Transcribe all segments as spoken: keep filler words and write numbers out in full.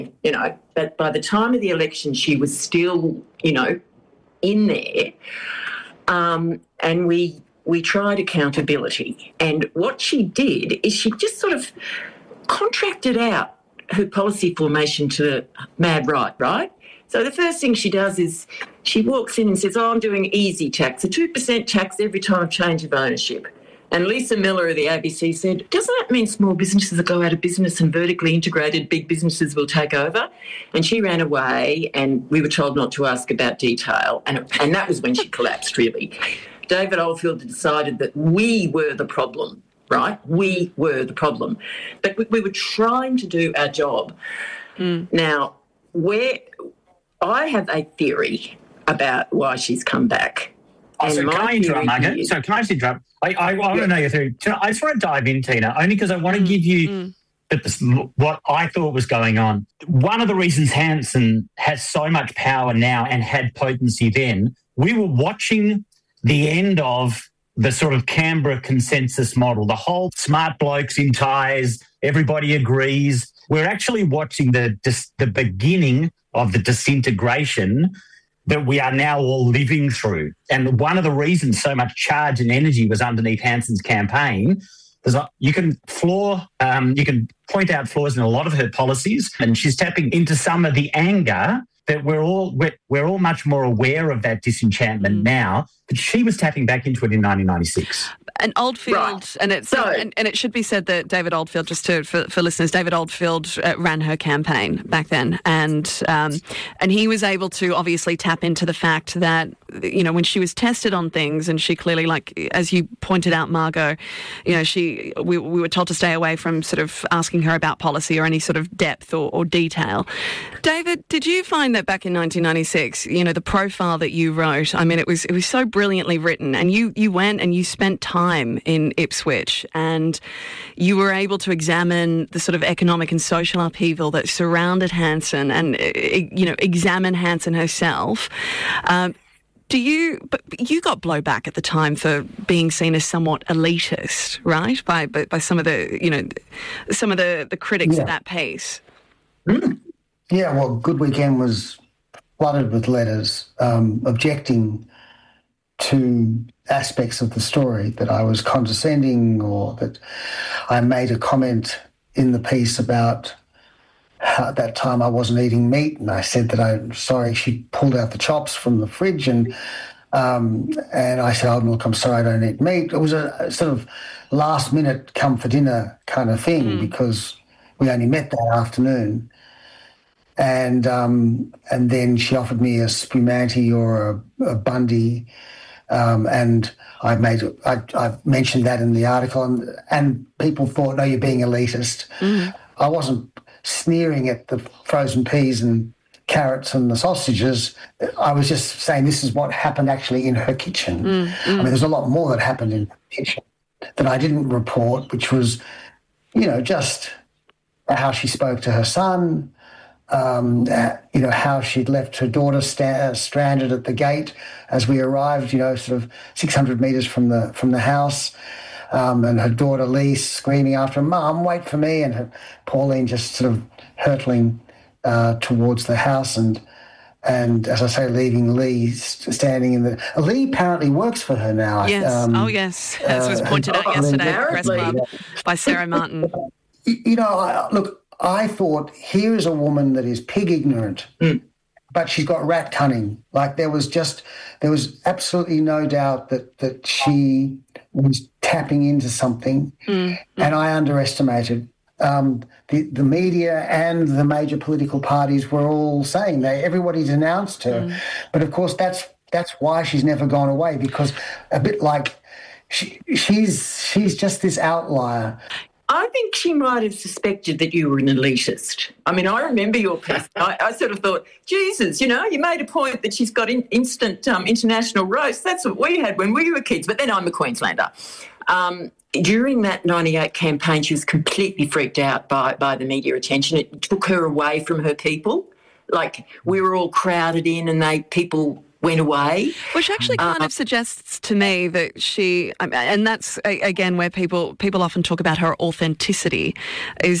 you know, but by the time of the election, she was still, you know, in there. Um, and we we tried accountability. And what she did is she just sort of contracted out her policy formation to the mad right, right? So the first thing she does is she walks in and says, oh, I'm doing easy tax, a two percent tax every time change of ownership. And Lisa Miller of the A B C said, doesn't that mean small businesses will go out of business and vertically integrated big businesses will take over? And she ran away and we were told not to ask about detail. And, and that was when she collapsed, really. David Oldfield decided that we were the problem, right? We were the problem. But we, we were trying to do our job. Mm. Now, where I have a theory about why she's come back. Oh, so can I interrupt, Margaret? Is, so can I just interrupt? I, I, I want yeah. to know your theory. I just want to dive in, Tina, only because I want to mm, give you mm. the, what I thought was going on. One of the reasons Hanson has so much power now and had potency then, we were watching the end of the sort of Canberra consensus model, the whole smart blokes in ties, everybody agrees. We're actually watching the the beginning of the disintegration that we are now all living through. And one of the reasons so much charge and energy was underneath Hanson's campaign is you can flaw, um, you can point out flaws in a lot of her policies, and she's tapping into some of the anger that we're all we're, we're all much more aware of that disenchantment mm. now, but she was tapping back into it in nineteen ninety-six. And Oldfield, right. and it's so, and, and it should be said that David Oldfield, just to for, for listeners, David Oldfield uh, ran her campaign back then, and um, and he was able to obviously tap into the fact that, you know, when she was tested on things, and she clearly, like as you pointed out, Margot, you know, she we we were told to stay away from sort of asking her about policy or any sort of depth or, or detail. David, did you find that back in nineteen ninety-six, you know, the profile that you wrote, I mean, it was it was so brilliantly written, and you you went and you spent time in Ipswich, and you were able to examine the sort of economic and social upheaval that surrounded Hanson, and you know, examine Hanson herself. Um, do you? But you got blowback at the time for being seen as somewhat elitist, right? By by, by some of the you know, some of the, the critics yeah. of that piece. Mm. Yeah, well, Good Weekend was flooded with letters um, objecting to aspects of the story, that I was condescending, or that I made a comment in the piece about how at that time I wasn't eating meat, and I said that I'm sorry. She pulled out the chops from the fridge, and um, and I said, oh, look, I'm sorry I don't eat meat. It was a, a sort of last minute come for dinner kind of thing mm. because we only met that afternoon. And um, and then she offered me a spumante or a, a Bundy. Um, and I made I, I mentioned that in the article, and, and people thought, no, you're being elitist. Mm. I wasn't sneering at the frozen peas and carrots and the sausages. I was just saying this is what happened actually in her kitchen. Mm. Mm. I mean, there's a lot more that happened in her kitchen that I didn't report, which was, you know, just how she spoke to her son, Um, you know, how she'd left her daughter sta- stranded at the gate as we arrived, you know, sort of six hundred metres from the from the house, um, and her daughter Lee screaming after her, Mum, wait for me, and her, Pauline just sort of hurtling uh, towards the house, and and as I say, leaving Lee standing in the... Lee apparently works for her now. Yes, um, oh yes, as was pointed uh, out yesterday at the Press Club by Sarah Martin. You know, I, look, I thought, here is a woman that is pig ignorant, mm. but she's got rat cunning. Like there was just, there was absolutely no doubt that that she was tapping into something, mm. and I underestimated. Um, the the media and the major political parties were all saying that everybody denounced her, mm. but of course that's that's why she's never gone away, because a bit like she, she's she's just this outlier. I think she might have suspected that you were an elitist. I mean, I remember your piece. I, I sort of thought, Jesus, you know, you made a point that she's got in, instant um, international roast. That's what we had when we were kids. But then I'm a Queenslander. Um, during that ninety-eight campaign, she was completely freaked out by, by the media attention. It took her away from her people. Like, we were all crowded in and they people went away. Which actually kind uh, of suggests to me that she, and that's, again, where people people often talk about her authenticity, is that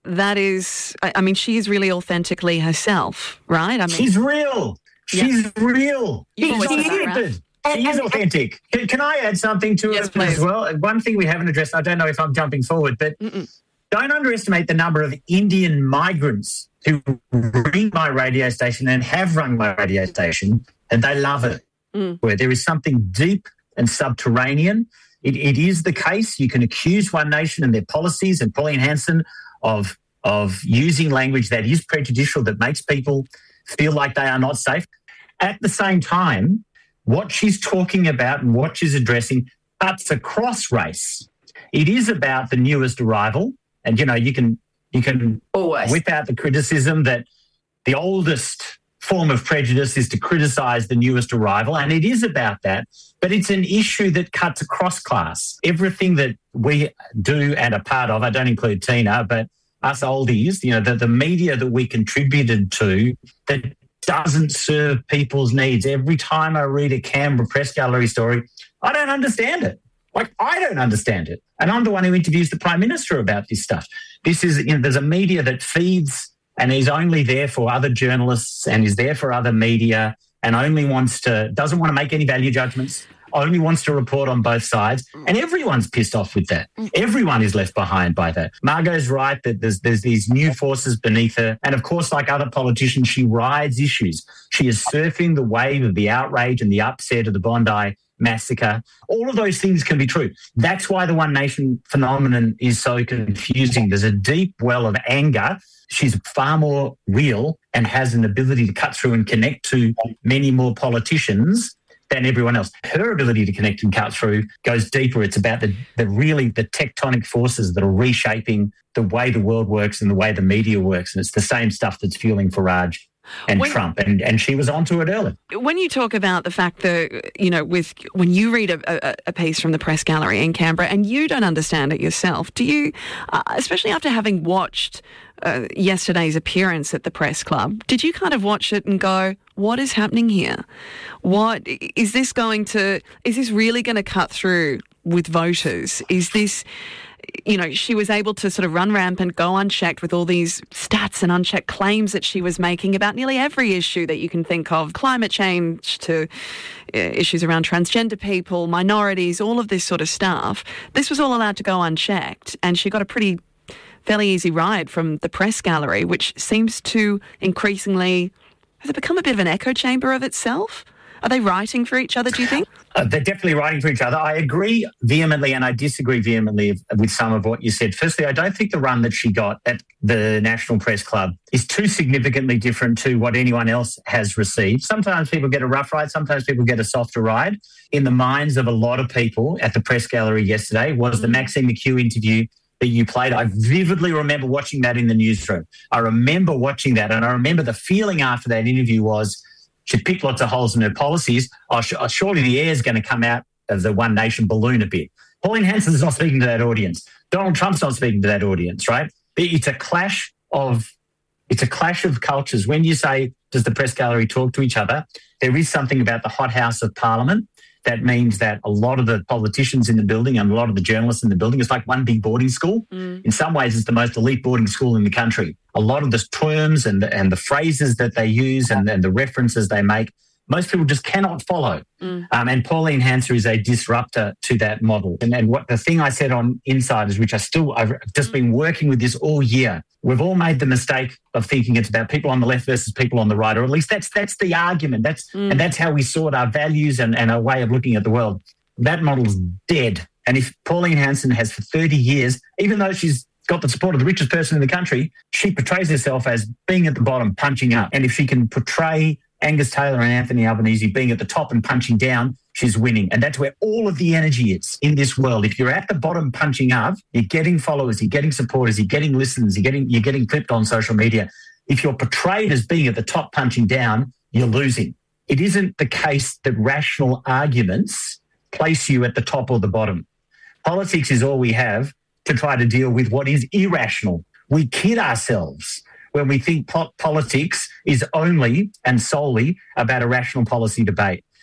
that is, I, I mean, she is really authentically herself, right? I mean, she's real. She's yeah. real. You've she's authentic. She is authentic. Can, can I add something to yes, it please. as well? One thing we haven't addressed, I don't know if I'm jumping forward, but Mm-mm. don't underestimate the number of Indian migrants who ring my radio station and have rung my radio station, and they love it. Mm. Where there is something deep and subterranean. It, it is the case. You can accuse One Nation and their policies and Pauline Hanson of, of using language that is prejudicial, that makes people feel like they are not safe. At the same time, what she's talking about and what she's addressing cuts across race. It is about the newest arrival. And, you know, you can you can Always. whip out the criticism that the oldest form of prejudice is to criticise the newest arrival, and it is about that. But it's an issue that cuts across class. Everything that we do and are part of, I don't include Tina, but us oldies, you know, the, the media that we contributed to that doesn't serve people's needs. Every time I read a Canberra Press Gallery story, I don't understand it. Like, I don't understand it. And I'm the one who interviews the Prime Minister about this stuff. This is, you know, there's a media that feeds and is only there for other journalists and is there for other media and only wants to, doesn't want to make any value judgments, only wants to report on both sides. And everyone's pissed off with that. Everyone is left behind by that. Margot's right that there's, there's these new forces beneath her. And of course, like other politicians, she rides issues. She is surfing the wave of the outrage and the upset of the Bondi massacre. All of those things can be true. That's why the One Nation phenomenon is so confusing. There's a deep well of anger. She's far more real and has an ability to cut through and connect to many more politicians than everyone else. Her ability to connect and cut through goes deeper. It's about the, the really the tectonic forces that are reshaping the way the world works and the way the media works. And it's the same stuff that's fueling Farage and when, Trump, and, and she was onto it early. When you talk about the fact that, you know, with when you read a, a, a piece from the Press Gallery in Canberra and you don't understand it yourself, do you, uh, especially after having watched uh, yesterday's appearance at the Press Club, did you kind of watch it and go, what is happening here? What, is this going to, is this really going to cut through with voters? Is this... You know, she was able to sort of run rampant, go unchecked with all these stats and unchecked claims that she was making about nearly every issue that you can think of, climate change to uh, issues around transgender people, minorities, all of this sort of stuff. This was all allowed to go unchecked, and she got a pretty fairly easy ride from the Press Gallery, which seems to increasingly, has it become a bit of an echo chamber of itself? Are they writing for each other, do you think? Uh, they're definitely writing for each other. I agree vehemently and I disagree vehemently with some of what you said. Firstly, I don't think the run that she got at the National Press Club is too significantly different to what anyone else has received. Sometimes people get a rough ride, sometimes people get a softer ride. In the minds of a lot of people at the Press Gallery yesterday was the Maxine McHugh interview that you played. I vividly remember watching that in the newsroom. I remember watching that, and I remember the feeling after that interview was, she picked lots of holes in her policies. Oh, surely the air is going to come out of the One Nation balloon a bit. Pauline Hanson's not speaking to that audience. Donald Trump's not speaking to that audience, right? It's a clash of it's a clash of cultures. When you say, does the Press Gallery talk to each other, there is something about the hothouse of Parliament. That means that a lot of the politicians in the building and a lot of the journalists in the building, it's like one big boarding school. Mm. In some ways, it's the most elite boarding school in the country. A lot of the terms and the, and the phrases that they use and, and the references they make, most people just cannot follow. Mm. Um, and Pauline Hanson is a disruptor to that model. And, and what the thing I said on Insiders, which I still, I've just been working with this all year, we've all made the mistake of thinking it's about people on the left versus people on the right, or at least that's that's the argument. That's mm. and that's how we sort our values and, and our way of looking at the world. That model's dead. And if Pauline Hanson has for thirty years, even though she's got the support of the richest person in the country, she portrays herself as being at the bottom, punching up. And if she can portray Angus Taylor and Anthony Albanese being at the top and punching down, she's winning. And that's where all of the energy is in this world. If you're at the bottom punching up, you're getting followers, you're getting supporters, you're getting listeners, you're getting you're getting clipped on social media. If you're portrayed as being at the top punching down, you're losing. It isn't the case that rational arguments place you at the top or the bottom. Politics is all we have to try to deal with what is irrational. We kid ourselves when we think po- politics is only and solely about a rational policy debate.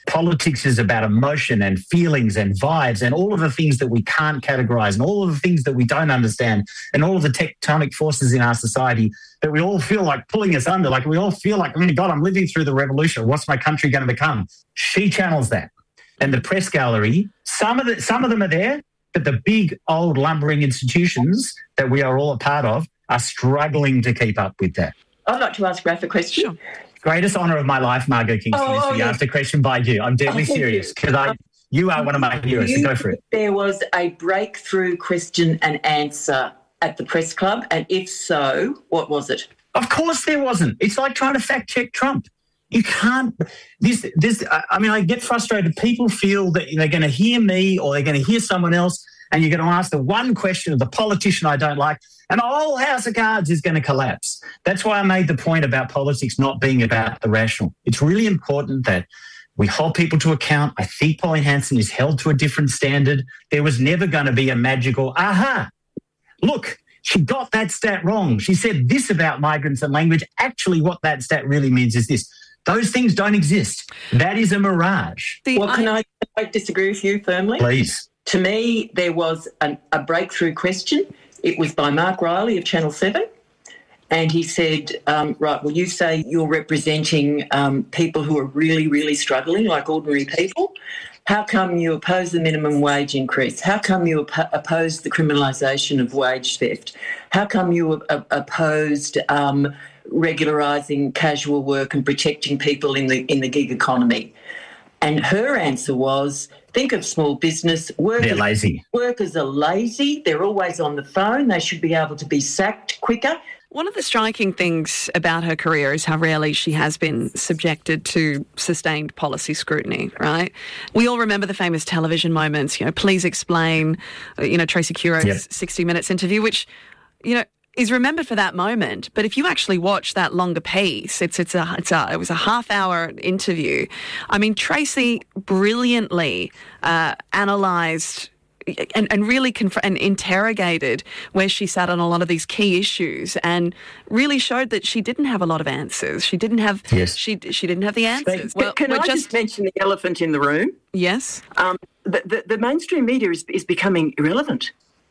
Politics is about emotion and feelings and vibes and all of the things that we can't categorize and all of the things that we don't understand and all of the tectonic forces in our society that we all feel like pulling us under. Like we all feel like, oh my God, I'm living through the revolution. What's my country going to become? She channels that. And the press gallery, some of the, some of them are there, but the big old lumbering institutions that we are all a part of are struggling to keep up with that. I'd like to ask Raph a question. Sure. Greatest honour of my life, Margot Kingston, oh, is to be oh, asked yeah. a question by you. I'm deadly oh, serious because I, you are one of my heroes, so go for it. There was a breakthrough question and answer at the press club, and if so, what was it? Of course there wasn't. It's like trying to fact check Trump. You can't. This, this. I mean, I get frustrated. People feel that they're going to hear me or they're going to hear someone else, and you're going to ask the one question of the politician I don't like, and the whole house of cards is going to collapse. That's why I made the point about politics not being about the rational. It's really important that we hold people to account. I think Pauline Hanson is held to a different standard. There was never going to be a magical, aha, look, she got that stat wrong. She said this about migrants and language. Actually, what that stat really means is this. Those things don't exist. That is a mirage. The, well, can I, I disagree with you firmly? Please. To me, there was an, a breakthrough question. It was by Mark Riley of Channel seven. And he said, um, right, well, you say you're representing um, people who are really, really struggling, like ordinary people. How come you oppose the minimum wage increase? How come you op- oppose the criminalisation of wage theft? How come you op- opposed um, regularising casual work and protecting people in the in the gig economy? And her answer was, think of small business. Workers, They're lazy. Workers are lazy. They're always on the phone. They should be able to be sacked quicker. One of the striking things about her career is how rarely she has been subjected to sustained policy scrutiny, right? We all remember the famous television moments, you know, please explain, you know, Tracy Curo's yep. sixty minutes interview, which, you know, is remembered for that moment. But if you actually watch that longer piece, it's it's a it's a it was a half hour interview. I mean, Tracy brilliantly uh, analysed and, and really conf- and interrogated where she sat on a lot of these key issues, and really showed that she didn't have a lot of answers. She didn't have yes. she she didn't have the answers. But, well, can I just, just mention the elephant in the room? Yes. Um, the, the the mainstream media is is becoming irrelevant.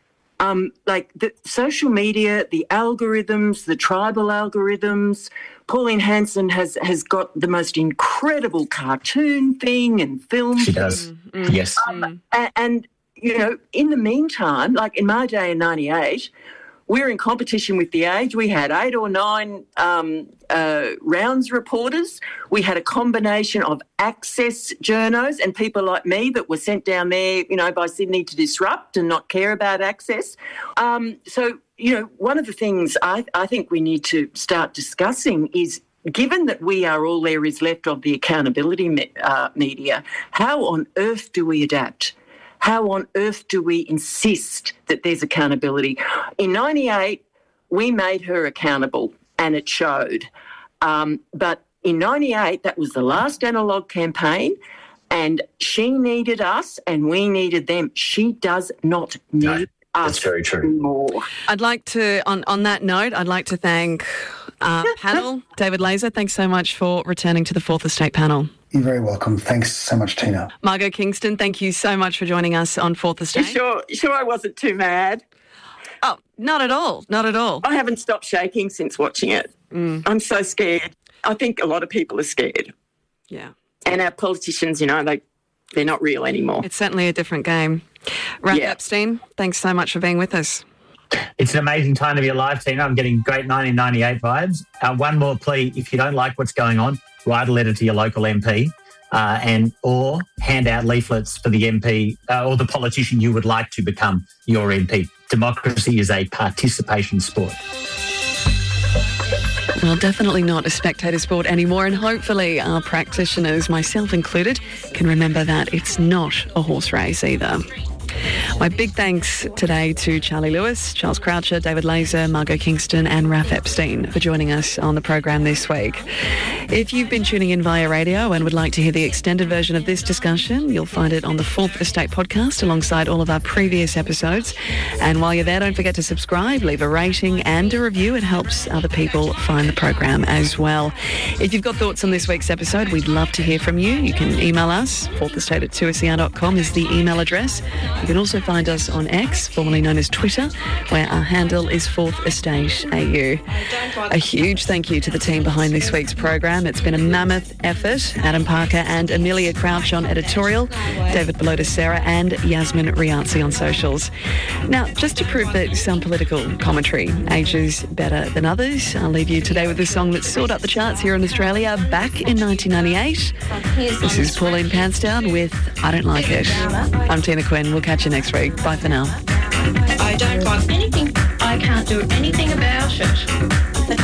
Um, like the social media, the algorithms, the tribal algorithms. Pauline Hanson has, has got the most incredible cartoon thing and film. She does, mm-hmm. yes. Um, and, and, you know, in the meantime, like in my day in ninety-eight, we were in competition with The Age. We had eight or nine um, uh, rounds reporters. We had a combination of access journos and people like me that were sent down there, you know, by Sydney to disrupt and not care about access. Um, so, you know, one of the things I, I think we need to start discussing is, given that we are all there is left of the accountability me- uh, media, how on earth do we adapt? How on earth do we insist that there's accountability? In ninety-eight, we made her accountable and it showed. Um, but in ninety-eight, that was the last analogue campaign, and she needed us and we needed them. She does not need no, us that's very true. anymore. I'd like to, on, on that note, I'd like to thank our panel. David Laser, thanks so much for returning to the Fourth Estate panel. You're very welcome. Thanks so much, Tina. Margot Kingston, thank you so much for joining us on Fourth Estate. You sure, you sure I wasn't too mad? Oh, not at all. Not at all. I haven't stopped shaking since watching it. Mm. I'm so scared. I think a lot of people are scared. Yeah. And our politicians, you know, they, they're not real anymore. It's certainly a different game. Raph yeah. Epstein, thanks so much for being with us. It's an amazing time to be alive, Tina. I'm getting great nineteen ninety-eight vibes. Uh, one more plea, if you don't like what's going on, write a letter to your local M P uh, and or hand out leaflets for the M P uh, or the politician you would like to become your M P. Democracy is a participation sport. Well, definitely not a spectator sport anymore, and hopefully our practitioners, myself included, can remember that it's not a horse race either. My big thanks today to Charlie Lewis, Charles Croucher, David Laser, Margot Kingston and Raph Epstein for joining us on the program this week. If you've been tuning in via radio and would like to hear the extended version of this discussion, you'll find it on the Fourth Estate podcast alongside all of our previous episodes. And while you're there, don't forget to subscribe, leave a rating and a review. It helps other people find the program as well. If you've got thoughts on this week's episode, we'd love to hear from you. You can email us. fourth estate at two S E R dot com is the email address. You can also find us on X, formerly known as Twitter, where our handle is Fourth Estate A U. A huge thank you to the team behind this week's program. It's been a mammoth effort. Adam Parker and Amelia Crouch on editorial, David Belota Sarah and Yasmin Riazzi on socials. Now, just to prove that some political commentary ages better than others, I'll leave you today with a song that soared up the charts here in Australia back in nineteen ninety-eight. This is Pauline Panstown with I Don't Like It. I'm Tina Quinn. We'll catch you next week. Bye for now. I don't like anything. I can't do anything about it.